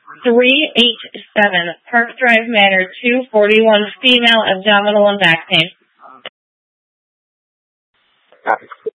387 Park Drive, Manor, 241, female, abdominal and back pain.